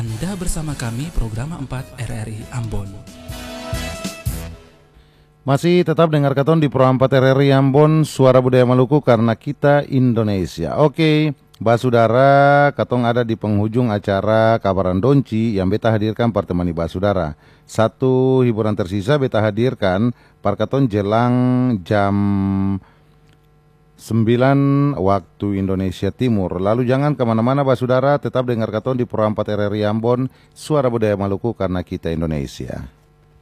Anda bersama kami program 4 RRI Ambon. Masih tetap dengar katon di Pro 4 RRI Ambon, Suara Budaya Maluku karena kita Indonesia. Oke, Basudara, katong ada di penghujung acara Kabaran Donci yang beta hadirkan pertemani Basudara. Satu hiburan tersisa beta hadirkan parkaton jelang jam 9 waktu Indonesia Timur. Lalu jangan kemana-mana Basudara, tetap dengar katon di Pro 4 RRI Ambon, Suara Budaya Maluku karena kita Indonesia.